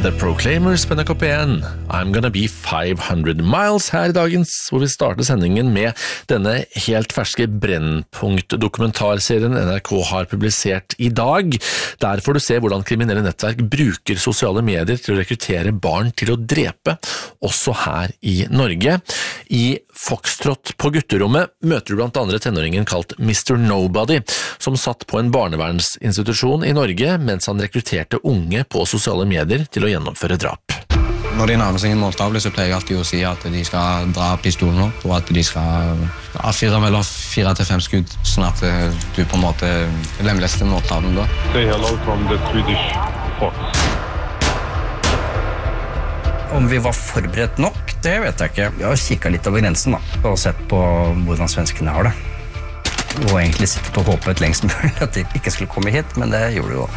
The Proclaimers på NRK1, I'm gonna be 500 miles her I dagens, hvor vi starter sendingen med denne helt ferske Brennpunkt-dokumentarserien NRK har publisert I dag. Der får du se hvordan kriminelle nettverk bruker sosiale medier til å rekruttere barn til å drepe, også her I Norge. I Foxtrot på gutterommet møter du blant andre tenåringen kalt Mr. Nobody, som satt på en barnevernsinstitusjon I Norge mens han rekrutterte unge på sosiale medier til å gjennomføre drap. Når de nærmer seg en måltavle, så pleier jeg alltid å si at de skal dra pistolen opp, og at de skal avfyre mellom 4 til 5 skudd, sånn at du på en måte lemlester måltavlen da. Say hello from the Swedish Fox. Om vi var forberedt nok, det vet jeg ikke. Vi har kikket litt over grensen da, og sett på hvordan svenskene har det. Og egentlig sittet og håpet lengst mulig at de ikke skulle komme hit, men det gjorde de jo.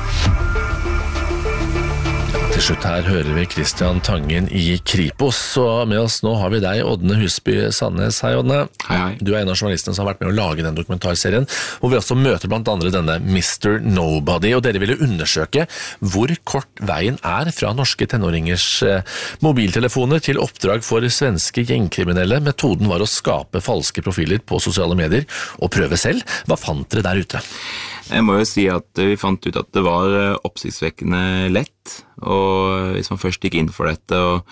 Til slutt her hører vi Christian Tangen I Kripos, og med oss nå har vi deg, Ådne Husby Sandnes. Hei, Ådne. Hei. Du en av journalistene som har vært med å lage den dokumentarserien, hvor vi også møter blant andre denne Mr. Nobody, og dere ville undersøke hvor kort veien fra norske tenåringers mobiltelefoner til oppdrag for svenske gjengkriminelle. Metoden var å skape falske profiler på sosiale medier og prøve selv. Hva fant dere der ute? Jeg må jo si at vi fant ut at det var oppsiktsvekkende lett, og hvis man først gikk inn for dette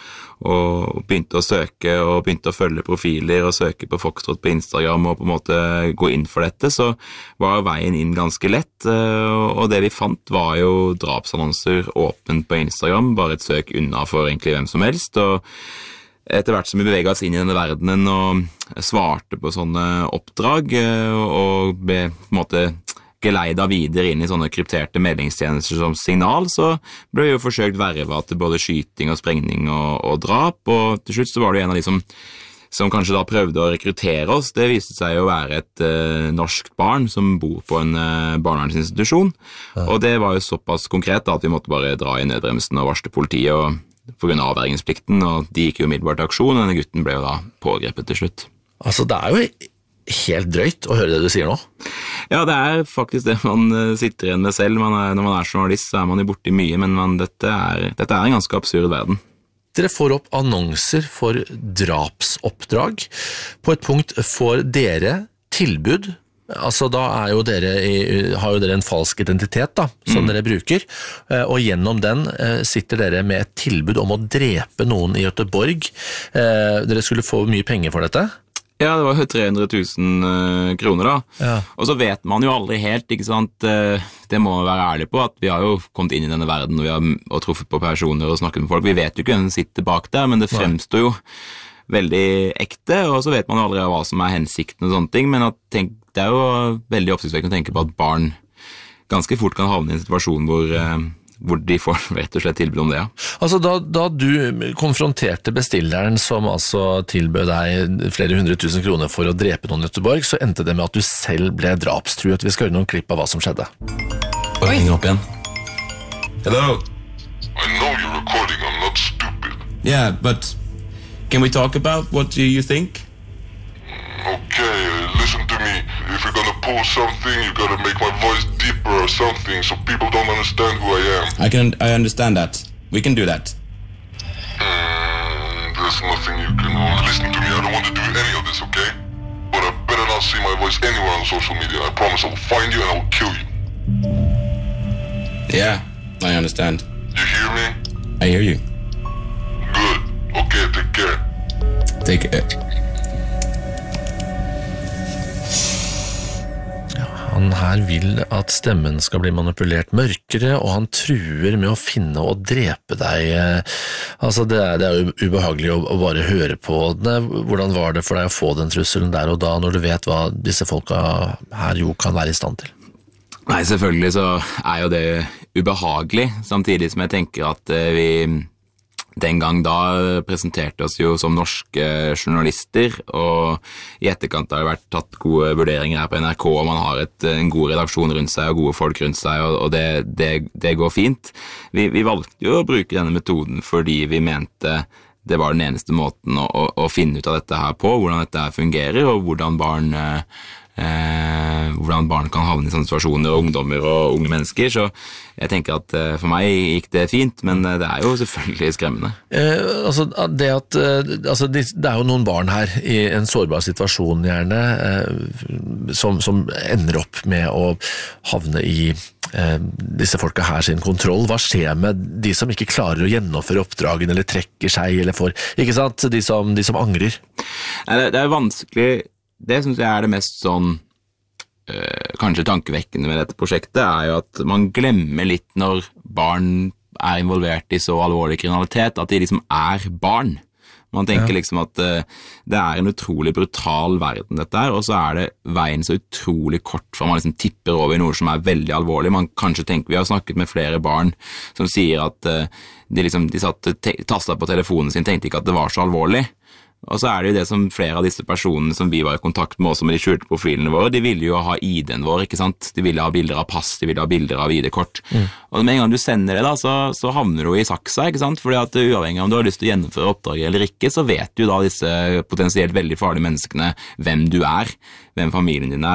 og begynte å søke og begynte å følge profiler og søke på Foxtrot på Instagram og på en måte gå inn for dette, så var veien inn ganske lett, og det vi fant var jo drapsannonser åpent på Instagram, bare et søk unna for egentlig hvem som helst, og etter hvert som vi beveget oss inn I denne verdenen og svarte på sånne oppdrag og ble på en måte geleida videre inn I sånne krypterte meldingstjenester som Signal, så ble jo forsøkt vervet til både skyting og sprengning og drap, og til slutt så var det en av de som kanskje da prøvde å rekruttere oss. Det viste seg å være et norsk barn som bor på en barnevernsinstitusjon, og det var jo såpass konkret da, at vi måtte bare dra I nødbremsen og varsle politiet og på grunn av avvergingsplikten, og de gikk jo umiddelbart til aksjon, og denne gutten ble jo da pågrepet til slutt. Altså, det jo helt drøyt å høre det du sier nå. Ja, det faktisk det man sitter igjen med selv. Når man journalist, så man jo borte I mye, men dette en ganske absurd verden. Dere får opp annonser for drapsoppdrag. På et punkt får dere tilbud. Altså da har jo dere en falsk identitet da, som dere bruker, og gjennom den sitter dere med et tilbud om å drepe noen I Göteborg. Dere skulle få mye penger for dette. Ja, det var jo 300 000 kroner da. Ja. Og så vet man jo aldri helt, ikke sant? Det må man være ærlig på, at vi har jo kommet inn I denne verden, og vi har truffet på personer og snakket med folk. Vi vet jo ikke hvem som sitter bak der, men det fremstår jo veldig ekte, og så vet man jo aldri hva som hensikten og sånne ting, men det jo veldig oppsiktsvekkende å tenke på at barn ganske fort kan havne I en situasjon hvor de får rett og slett tilbud om det, ja. Altså da du konfronterte bestilleren som altså tilbød deg flere 100 000 kroner for å drepe noen I Göteborg, så endte det med at du selv ble drapstruet. Vi skal høre noen klipp av hva som skjedde. Bare ringer opp igjen. Hello? I know you're recording, I'm not stupid. Yeah, but can we talk about what you think? Okay, listen to me. If you're gonna pull something, you gotta make my voice deeper or something so people don't understand who I am. I understand that. We can do that. There's nothing you can listen to me. I don't want to do any of this, okay? But I better not see my voice anywhere on social media. I promise I will find you and I will kill you. Yeah, I understand. You hear me? I hear you. Good. Okay, take care. Take care. Han her vil at stemmen skal bli manipulert mørkere, og han truer med å finne og drepe deg. Altså, det jo ubehagelig å bare høre på. Hvordan var det for deg å få den trusselen der og da, når du vet hva disse folka her jo kan være I stand til? Nei, selvfølgelig så jo det ubehagelig, samtidig som jeg tenker at vi den gang da presenterte oss jo som norske journalister, og I etterkant har det vært tatt gode vurderinger her på NRK, og man har en god redaksjon rundt seg og gode folk rundt seg, og det går fint. Vi valgte jo å bruke denne metoden fordi vi mente det var den eneste måten å finne ut av dette her på, hvordan dette her fungerer, og hvordan barn hvordan barn kan havne i sånne situasjoner, og ungdommer og unge mennesker, så jeg tenker at for meg gikk det fint, men det jo selvfølgelig skremmende. Det jo noen barn her i en sårbar situasjon gjerne, som ender opp med å havne i disse folka her sin kontroll. Hva skjer med de som ikke klarer å gjennomføre oppdragen, eller trekker seg, eller får, ikke sant? De som angrer. Det vanskelig. Det synes jeg det mest sånn kanskje tankevekkende med dette prosjektet jo at man glemmer litt når barn involvert i så alvorlig kriminalitet, at de liksom barn. Man tenker liksom at det en utrolig brutal verden dette her, og så det veien så utrolig kort for man liksom tipper over i noe som veldig alvorlig. Man kanskje tenker, vi har snakket med flere barn som sier at de tastet på telefonen sin, tenkte ikke at det var så alvorlig. Og så det jo det som flere av disse personene som vi var i kontakt med, også med de skjulte profilene våre, de ville jo ha ID-en vår, ikke sant? De ville ha bilder av pass, de ville ha bilder av ID-kort. Og med en gang du sender det da, så havner du i saksa, ikke sant? Fordi at uavhengig om du har lyst til å gjennomføre oppdraget eller ikke, så vet du da disse potensielt veldig farlige menneskene hvem du hvem familien din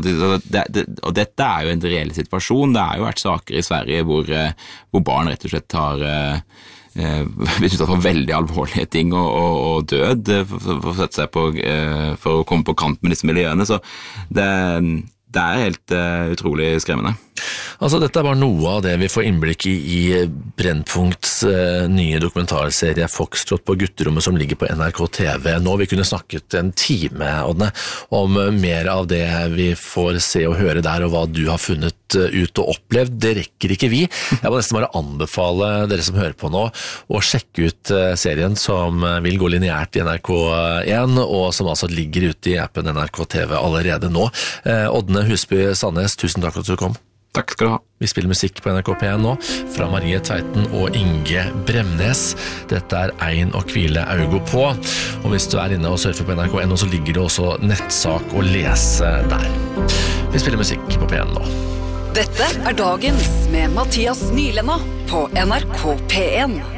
og dette jo en reell situasjon. Det jo vært saker i Sverige hvor barn rett og slett har blitt utsatt for veldig alvorlige ting og død for å sette seg på for å komme på kant med disse miljøene, så det helt utrolig skremmende. Altså, dette bare noe av det vi får innblikk i Brennpunkts nye dokumentarserie Foxtrot på gutterommet som ligger på NRK TV. Nå vi kunne snakket en time, Ådne, om mer av det vi får se og høre der, og hva du har funnet ut og opplevd. Det rekker ikke vi. Jeg må nesten bare anbefale dere som hører på nå å sjekke ut serien som vil gå lineært i NRK1, og som altså ligger ute i appen NRK TV allerede nå. Ådne Husby Sandnes, tusen takk for at du kom. Takk skal du ha. Vi spiller musikk på NRK P1 nå, fra Marie Tveiten og Inge Bremnes. Dette Ein og hvile augo på, og hvis du inne og surfer på NRK1, så ligger det også nettsak å lese der. Vi spiller musikk på P1 nå. Dette Dagens med Mathias Nylenda på NRK P1.